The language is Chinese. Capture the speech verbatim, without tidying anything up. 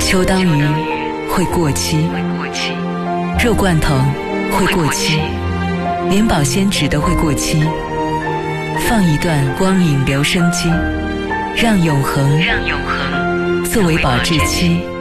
秋刀鱼会过期，肉罐头会过期，连保鲜纸都会过期。放一段光影留声机，让永恒作为保质期。